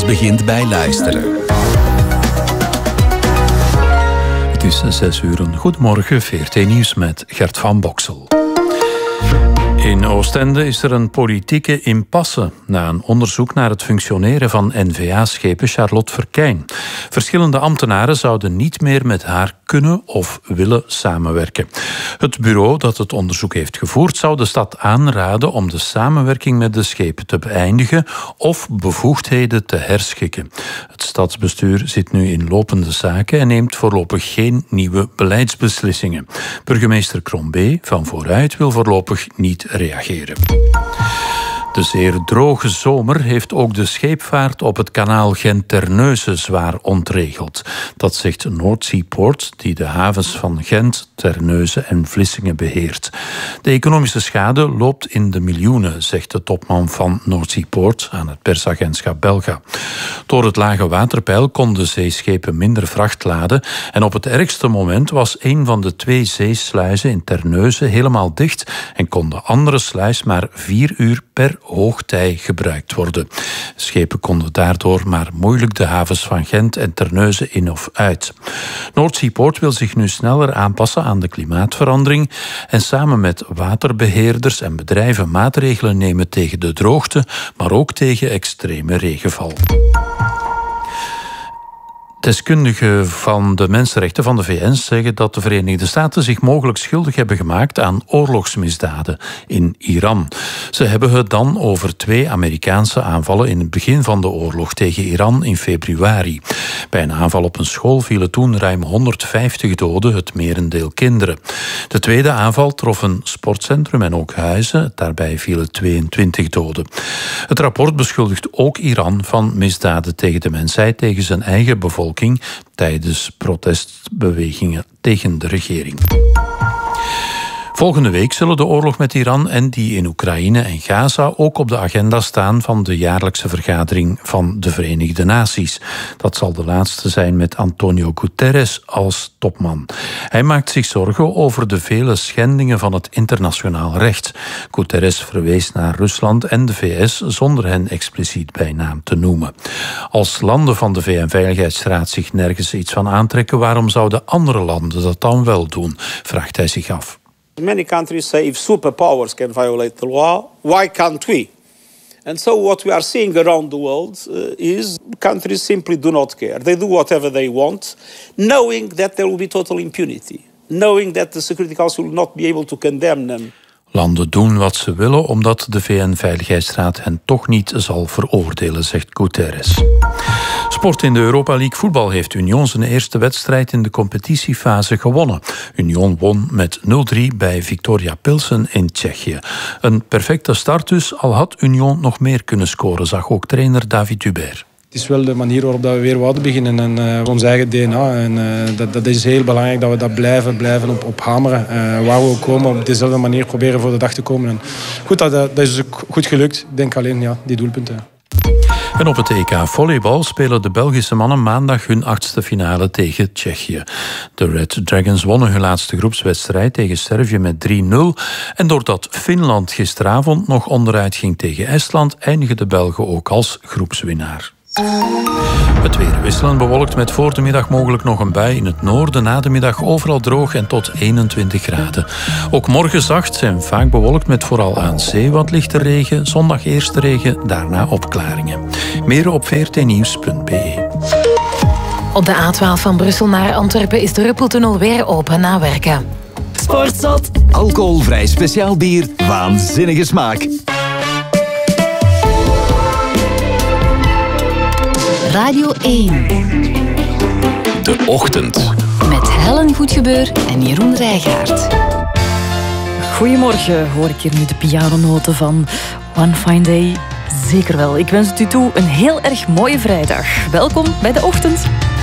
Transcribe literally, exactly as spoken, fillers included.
begint bij luisteren. Het is zes uur. Goedemorgen, V R T Nieuws met Gert van Boksel. In Oostende is er een politieke impasse na een onderzoek naar het functioneren van N V A-schepen Charlotte Verkijn. Verschillende ambtenaren zouden niet meer met haar kunnen of willen samenwerken. Het bureau dat het onderzoek heeft gevoerd zou de stad aanraden om de samenwerking met de schepen te beëindigen of bevoegdheden te herschikken. Het stadsbestuur zit nu in lopende zaken en neemt voorlopig geen nieuwe beleidsbeslissingen. Burgemeester Crombé van Vooruit wil voorlopig niet reageren. De zeer droge zomer heeft ook de scheepvaart op het kanaal Gent-Terneuzen zwaar ontregeld. Dat zegt North Port, die de havens van Gent, Terneuzen en Vlissingen beheert. De economische schade loopt in de miljoenen, zegt de topman van North Port aan het persagentschap Belga. Door het lage waterpeil konden zeeschepen minder vracht laden en op het ergste moment was een van de twee zeesluizen in Terneuzen helemaal dicht en kon de andere sluis maar vier uur per hoogtij gebruikt worden. Schepen konden daardoor maar moeilijk de havens van Gent en Terneuzen in of uit. North Port wil zich nu sneller aanpassen aan de klimaatverandering en samen met waterbeheerders en bedrijven maatregelen nemen tegen de droogte, maar ook tegen extreme regenval. Deskundigen van de mensenrechten van de V N zeggen dat de Verenigde Staten zich mogelijk schuldig hebben gemaakt aan oorlogsmisdaden in Iran. Ze hebben het dan over twee Amerikaanse aanvallen in het begin van de oorlog tegen Iran in februari. Bij een aanval op een school vielen toen ruim honderdvijftig doden, het merendeel kinderen. De tweede aanval trof een sportcentrum en ook huizen. Daarbij vielen tweeëntwintig doden. Het rapport beschuldigt ook Iran van misdaden tegen de mensheid tegen zijn eigen bevolking tijdens protestbewegingen tegen de regering. Volgende week zullen de oorlog met Iran en die in Oekraïne en Gaza ook op de agenda staan van de jaarlijkse vergadering van de Verenigde Naties. Dat zal de laatste zijn met Antonio Guterres als topman. Hij maakt zich zorgen over de vele schendingen van het internationaal recht. Guterres verwees naar Rusland en de V S zonder hen expliciet bij naam te noemen. Als landen van de V N-veiligheidsraad zich nergens iets van aantrekken, waarom zouden andere landen dat dan wel doen, vraagt hij zich af. Many countries say if superpowers can violate the law, why can't we? And so what we are seeing around the world uh, is countries simply do not care. They do whatever they want, knowing that there will be total impunity, knowing that the Security Council will not be able to condemn them. Landen doen wat ze willen omdat de V N-veiligheidsraad hen toch niet zal veroordelen, zegt Guterres. Sport in de Europa League voetbal heeft Union zijn eerste wedstrijd in de competitiefase gewonnen. Union won met nul drie bij Viktoria Pilsen in Tsjechië. Een perfecte start dus, al had Union nog meer kunnen scoren, zag ook trainer David Hubert. Het is wel de manier waarop we weer wouden beginnen en uh, ons eigen D N A. En, uh, dat, dat is heel belangrijk dat we dat blijven, blijven op, op hameren. Uh, waar we ook komen, op dezelfde manier proberen voor de dag te komen. En goed, dat, dat is ook goed gelukt. Ik denk alleen ja, die doelpunten. En op het E K volleybal spelen de Belgische mannen maandag hun achtste finale tegen Tsjechië. De Red Dragons wonnen hun laatste groepswedstrijd tegen Servië met drie nul. En doordat Finland gisteravond nog onderuit ging tegen Estland, eindigen de Belgen ook als groepswinnaar. Het weer wisselend bewolkt met voor de middag mogelijk nog een bui in het noorden. Na de middag overal droog en tot eenentwintig graden. Ook morgen zacht en vaak bewolkt met vooral aan zee wat lichte regen. Zondag eerste regen, daarna opklaringen. Meer op v r t nieuws punt b e. Op de A twaalf van Brussel naar Antwerpen is de Ruppeltunnel weer open na werken. Sportzot. Alcoholvrij speciaal bier. Waanzinnige smaak. Radio één. De Ochtend. Met Helen Goedgebeur en Jeroen Rijgaard. Goedemorgen, hoor ik hier nu de pianonoten van One Fine Day? Zeker wel. Ik wens het u toe een heel erg mooie vrijdag. Welkom bij De Ochtend.